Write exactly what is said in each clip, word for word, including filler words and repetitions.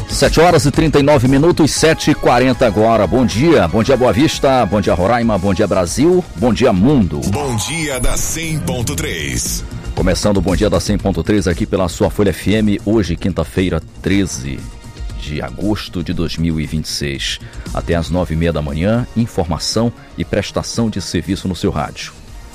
sete horas e trinta e nove minutos, sete e quarenta agora. Bom dia, bom dia Boa Vista, bom dia Roraima, bom dia Brasil, bom dia Mundo. Bom dia da cem ponto três. Começando o Bom Dia da cem ponto três aqui pela sua Folha F M, hoje quinta-feira, treze de agosto de dois mil e vinte e seis. Até às nove e meia da manhã, informação e prestação de serviço no seu rádio.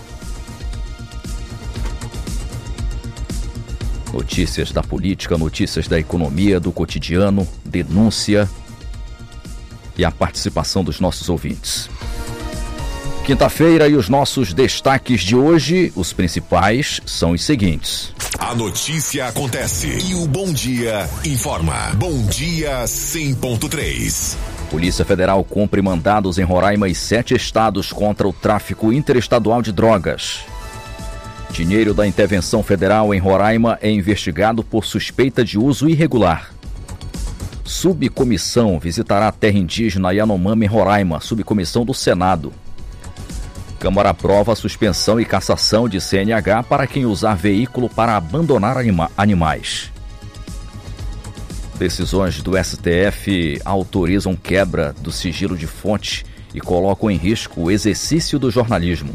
Notícias da política, notícias da economia, do cotidiano, denúncia e a participação dos nossos ouvintes. Quinta-feira e os nossos destaques de hoje, os principais são os seguintes. A notícia acontece e o Bom Dia informa. Bom Dia cem ponto três. Polícia Federal cumpre mandados em Roraima e sete estados contra o tráfico interestadual de drogas. Dinheiro da intervenção federal em Roraima é investigado por suspeita de uso irregular. Subcomissão visitará a terra indígena Yanomami em Roraima, subcomissão do Senado. Câmara aprova a suspensão e cassação de C N H para quem usar veículo para abandonar anima- animais. Decisões do S T F autorizam quebra do sigilo de fonte e colocam em risco o exercício do jornalismo.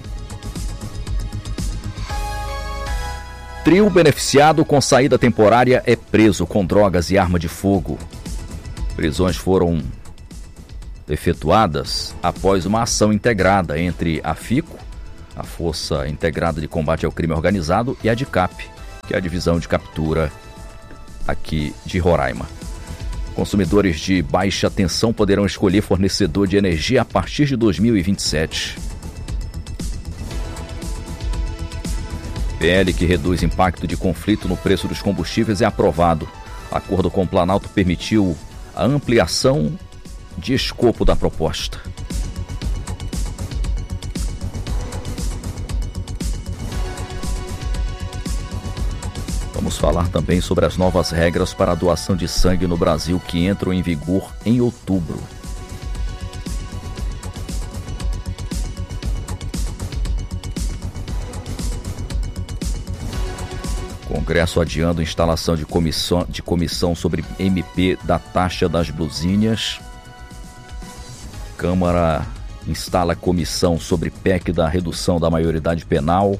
Trio beneficiado com saída temporária é preso com drogas e arma de fogo. Prisões foram efetuadas após uma ação integrada entre a FICO, a Força Integrada de Combate ao Crime Organizado, e a DICAP, que é a Divisão de Captura aqui de Roraima. Consumidores de baixa tensão poderão escolher fornecedor de energia a partir de dois mil e vinte e sete. P L que reduz impacto de conflito no preço dos combustíveis é aprovado. Acordo com o Planalto permitiu a ampliação de escopo da proposta. Vamos falar também sobre as novas regras para a doação de sangue no Brasil que entram em vigor em outubro. Congresso adiando instalação de comissão, de comissão sobre M P da taxa das blusinhas. Câmara instala comissão sobre P E C da redução da maioridade penal.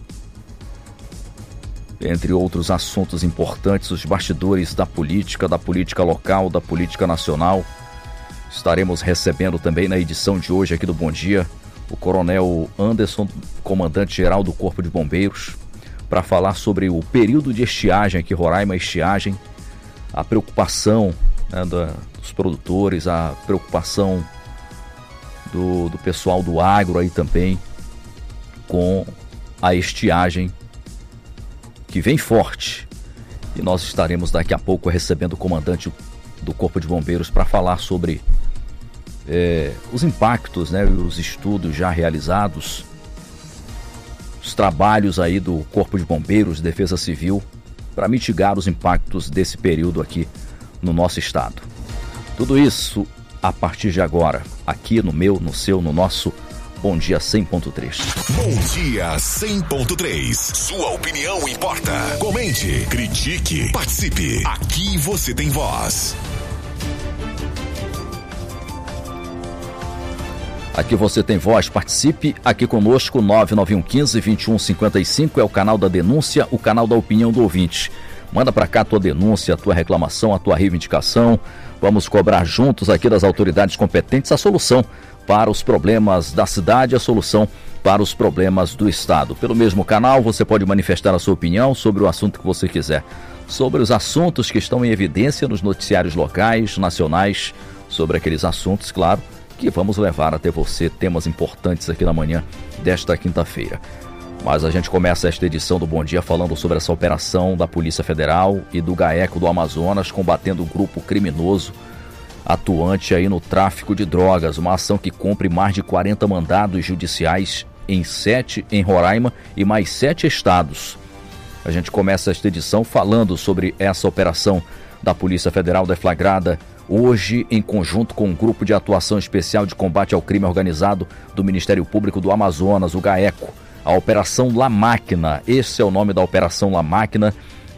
Entre outros assuntos importantes, os bastidores da política, da política local, da política nacional. Estaremos recebendo também na edição de hoje aqui do Bom Dia o Coronel Anderson, comandante-geral do Corpo de Bombeiros, para falar sobre o período de estiagem aqui, Roraima, estiagem, a preocupação, né, da, dos produtores, a preocupação do, do pessoal do agro aí também com a estiagem que vem forte. E nós estaremos daqui a pouco recebendo o comandante do Corpo de Bombeiros para falar sobre é, os impactos, né, os estudos já realizados, os trabalhos aí do Corpo de Bombeiros, Defesa Civil, para mitigar os impactos desse período aqui no nosso estado. Tudo isso a partir de agora, aqui no meu, no seu, no nosso Bom Dia cem ponto três. Bom Dia cem ponto três. Sua opinião importa. Comente, critique, participe. Aqui você tem voz. Aqui você tem voz, participe aqui conosco, nove nove um um cinco, dois um cinco cinco, é o canal da denúncia, o canal da opinião do ouvinte. Manda para cá a tua denúncia, a tua reclamação, a tua reivindicação. Vamos cobrar juntos aqui das autoridades competentes a solução para os problemas da cidade, a solução para os problemas do estado. Pelo mesmo canal você pode manifestar a sua opinião sobre o assunto que você quiser, sobre os assuntos que estão em evidência nos noticiários locais, nacionais, sobre aqueles assuntos, claro, que vamos levar até você, temas importantes aqui na manhã desta quinta-feira. Mas a gente começa esta edição do Bom Dia falando sobre essa operação da Polícia Federal e do GAECO do Amazonas, combatendo o grupo criminoso atuante aí no tráfico de drogas, uma ação que cumpre mais de quarenta mandados judiciais em sete em Roraima e mais sete estados. A gente começa esta edição falando sobre essa operação da Polícia Federal deflagrada hoje em conjunto com o Grupo de Atuação Especial de Combate ao Crime Organizado do Ministério Público do Amazonas, o GAECO. A Operação La Máquina, esse é o nome da Operação La Máquina,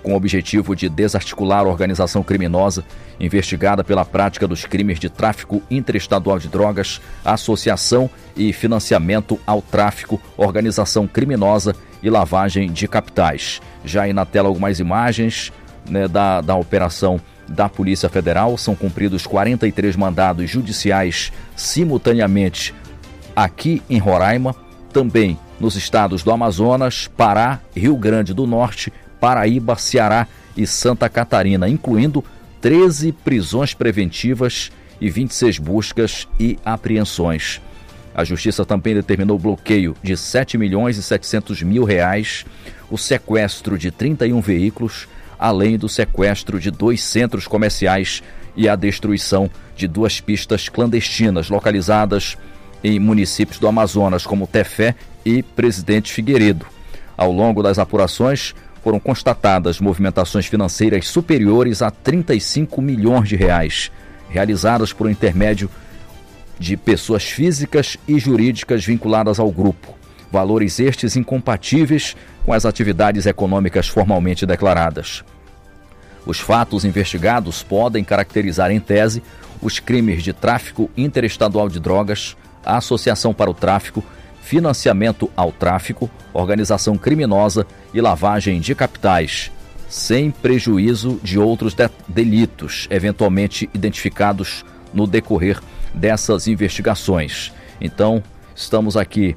com o objetivo de desarticular a organização criminosa investigada pela prática dos crimes de tráfico interestadual de drogas, associação e financiamento ao tráfico, organização criminosa e lavagem de capitais. Já aí na tela algumas imagens, né, da, da operação da Polícia Federal. São cumpridos quarenta e três mandados judiciais simultaneamente aqui em Roraima, também nos estados do Amazonas, Pará, Rio Grande do Norte, Paraíba, Ceará e Santa Catarina, incluindo treze prisões preventivas e vinte e seis buscas e apreensões. A Justiça também determinou o bloqueio de sete milhões e setecentos mil reais, o sequestro de trinta e um veículos, além do sequestro de dois centros comerciais e a destruição de duas pistas clandestinas localizadas em municípios do Amazonas, como Tefé e Presidente Figueiredo. Ao longo das apurações, foram constatadas movimentações financeiras superiores a trinta e cinco milhões de reais, realizadas por intermédio de pessoas físicas e jurídicas vinculadas ao grupo. Valores estes incompatíveis com as atividades econômicas formalmente declaradas. Os fatos investigados podem caracterizar, em tese, os crimes de tráfico interestadual de drogas, associação para o tráfico, financiamento ao tráfico, organização criminosa e lavagem de capitais, sem prejuízo de outros de- delitos eventualmente identificados no decorrer dessas investigações. Então, estamos aqui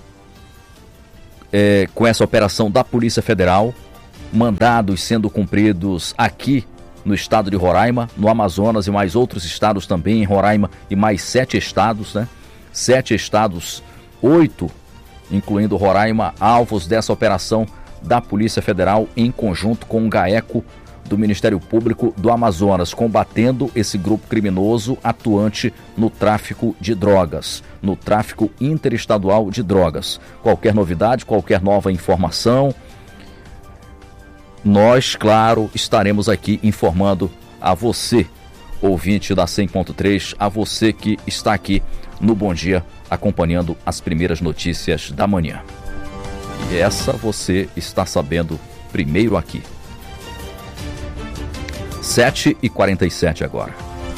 é, com essa operação da Polícia Federal, mandados sendo cumpridos aqui no estado de Roraima, no Amazonas e mais outros estados também, em Roraima e mais sete estados, né? Sete estados, oito, incluindo Roraima, alvos dessa operação da Polícia Federal em conjunto com o GAECO do Ministério Público do Amazonas, combatendo esse grupo criminoso atuante no tráfico de drogas, no tráfico interestadual de drogas. Qualquer novidade, qualquer nova informação, nós, claro, estaremos aqui informando a você, ouvinte da cem ponto três, a você que está aqui no Bom Dia, acompanhando as primeiras notícias da manhã. E essa você está sabendo primeiro aqui. sete e quarenta e sete agora.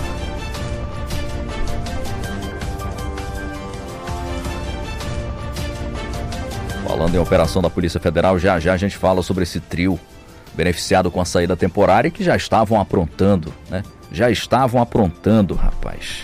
Falando em operação da Polícia Federal, já já a gente fala sobre esse trio beneficiado com a saída temporária, que já estavam aprontando, né? Já estavam aprontando, rapaz.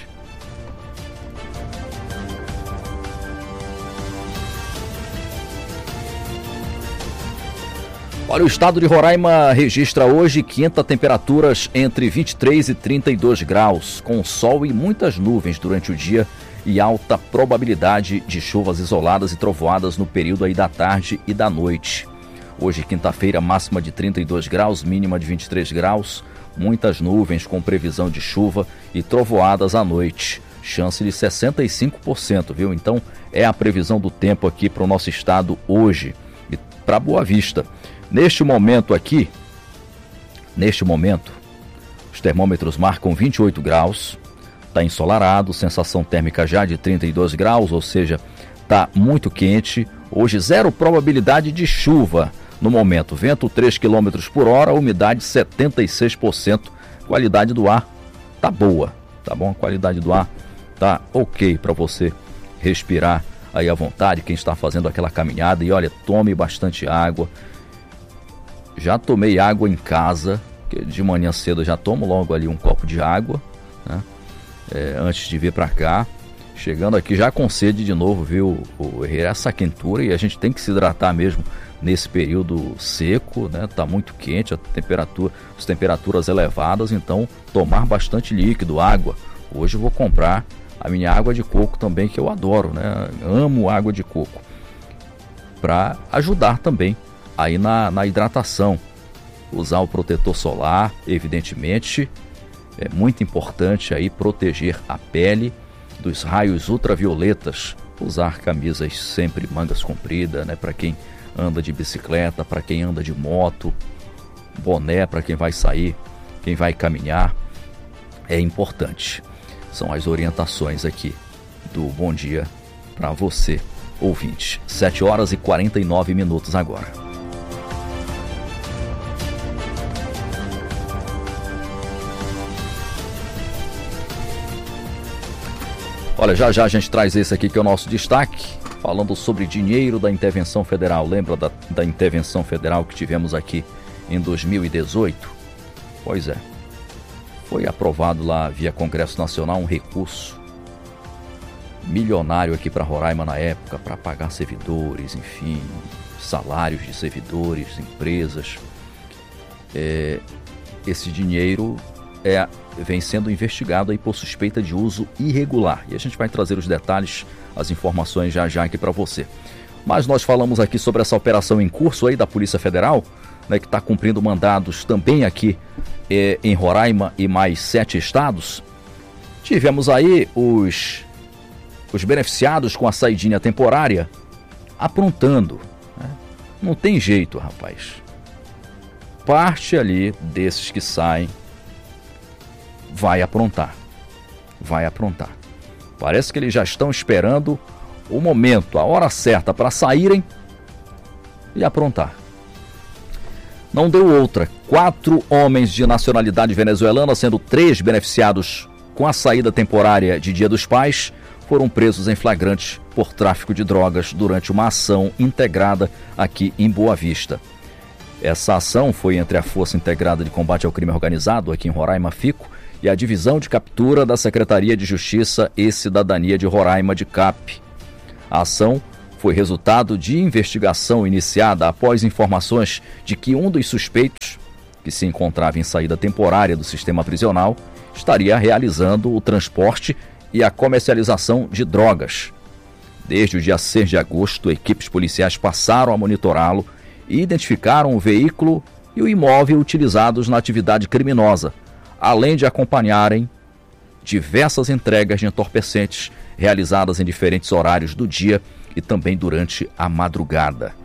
Olha, o estado de Roraima registra hoje quinta temperaturas entre vinte e três e trinta e dois graus, com sol e muitas nuvens durante o dia e alta probabilidade de chuvas isoladas e trovoadas no período aí da tarde e da noite. Hoje, quinta-feira, máxima de trinta e dois graus, mínima de vinte e três graus, muitas nuvens com previsão de chuva e trovoadas à noite. Chance de sessenta e cinco por cento, viu? Então, é a previsão do tempo aqui para o nosso estado hoje e para Boa Vista. Neste momento aqui, neste momento, os termômetros marcam vinte e oito graus, está ensolarado, sensação térmica já de trinta e dois graus, ou seja, está muito quente. Hoje, zero probabilidade de chuva no momento. Vento três quilômetros por hora, umidade setenta e seis por cento. Qualidade do ar tá boa, tá bom? A qualidade do ar tá ok para você respirar aí à vontade, quem está fazendo aquela caminhada. E olha, tome bastante água. Já tomei água em casa, que de manhã cedo eu já tomo logo ali um copo de água, né? É, antes de vir para cá. Chegando aqui já com sede de novo, viu, o, essa quentura, e a gente tem que se hidratar mesmo nesse período seco, né? Tá muito quente, a temperatura, as temperaturas elevadas, então tomar bastante líquido, água. Hoje eu vou comprar a minha água de coco também, que eu adoro, né? Amo água de coco, para ajudar também aí na, na hidratação. Usar o protetor solar, evidentemente, é muito importante aí proteger a pele dos raios ultravioletas. Usar camisas sempre mangas compridas, né? Para quem anda de bicicleta, para quem anda de moto, boné para quem vai sair, quem vai caminhar, é importante. São as orientações aqui do Bom Dia para você, ouvinte. sete horas e quarenta e nove minutos agora. Olha, já já a gente traz esse aqui que é o nosso destaque, falando sobre dinheiro da intervenção federal. Lembra da, da intervenção federal que tivemos aqui em dois mil e dezoito? Pois é, foi aprovado lá via Congresso Nacional um recurso milionário aqui para Roraima na época, para pagar servidores, enfim, salários de servidores, empresas. É, esse dinheiro é, vem sendo investigado aí por suspeita de uso irregular. E a gente vai trazer os detalhes, as informações já já aqui para você. Mas nós falamos aqui sobre essa operação em curso aí da Polícia Federal, né, que está cumprindo mandados também aqui é, em Roraima e mais sete estados. Tivemos aí os, os beneficiados com a saidinha temporária aprontando. Né? Não tem jeito, rapaz. Parte ali desses que saem vai aprontar. Vai aprontar. Parece que eles já estão esperando o momento, a hora certa para saírem e aprontar. Não deu outra. Quatro homens de nacionalidade venezuelana, sendo três beneficiados com a saída temporária de Dia dos Pais, foram presos em flagrante por tráfico de drogas durante uma ação integrada aqui em Boa Vista. Essa ação foi entre a Força Integrada de Combate ao Crime Organizado, aqui em Roraima, FICO, e a Divisão de Captura da Secretaria de Justiça e Cidadania de Roraima, de C A P. A ação foi resultado de investigação iniciada após informações de que um dos suspeitos, que se encontrava em saída temporária do sistema prisional, estaria realizando o transporte e a comercialização de drogas. Desde o dia seis de agosto, equipes policiais passaram a monitorá-lo e identificaram o veículo e o imóvel utilizados na atividade criminosa, além de acompanharem diversas entregas de entorpecentes realizadas em diferentes horários do dia e também durante a madrugada.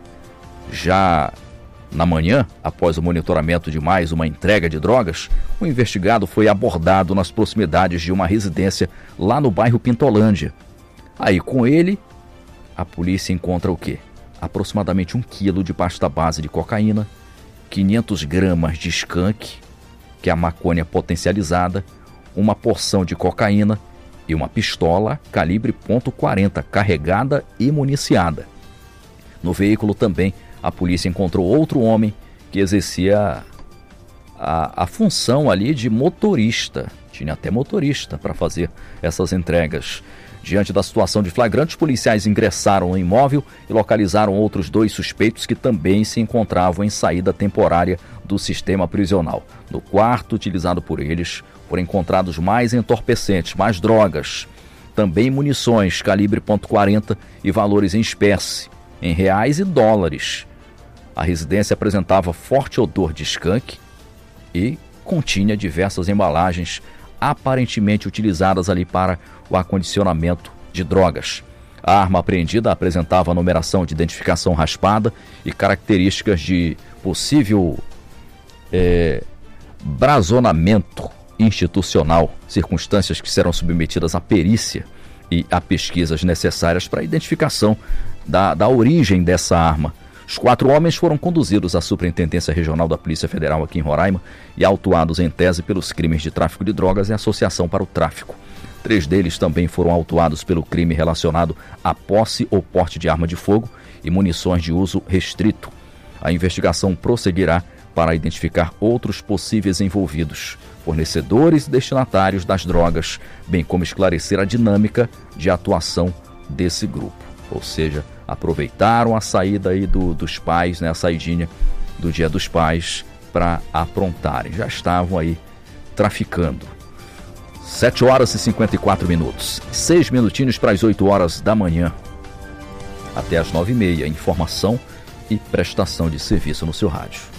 Já na manhã, após o monitoramento de mais uma entrega de drogas, o investigado foi abordado nas proximidades de uma residência lá no bairro Pintolândia. Aí com ele, a polícia encontra o quê? Aproximadamente um quilo de pasta base de cocaína, quinhentas gramas de skunk, que é a maconha potencializada, uma porção de cocaína e uma pistola calibre ponto quarenta carregada e municiada. No veículo também a polícia encontrou outro homem que exercia a, a função ali de motorista. Tinha até motorista para fazer essas entregas. Diante da situação de flagrante, os policiais ingressaram no imóvel e localizaram outros dois suspeitos que também se encontravam em saída temporária do sistema prisional. No quarto utilizado por eles, foram encontrados mais entorpecentes, mais drogas, também munições calibre ponto quarenta e valores em espécie, em reais e dólares. A residência apresentava forte odor de skunk e continha diversas embalagens aparentemente utilizadas ali para o acondicionamento de drogas. A arma apreendida apresentava a numeração de identificação raspada e características de possível é, brazonamento institucional, circunstâncias que serão submetidas à perícia e a pesquisas necessárias para a identificação da, da origem dessa arma. Os quatro homens foram conduzidos à Superintendência Regional da Polícia Federal aqui em Roraima e autuados em tese pelos crimes de tráfico de drogas e associação para o tráfico. Três deles também foram autuados pelo crime relacionado à posse ou porte de arma de fogo e munições de uso restrito. A investigação prosseguirá para identificar outros possíveis envolvidos, fornecedores e destinatários das drogas, bem como esclarecer a dinâmica de atuação desse grupo. Ou seja, aproveitaram a saída aí do, dos pais, né, a saidinha do Dia dos Pais para aprontarem. Já estavam aí traficando. sete horas e cinquenta e quatro minutos. seis minutinhos para as oito horas da manhã. Até as nove e meia. Informação e prestação de serviço no seu rádio.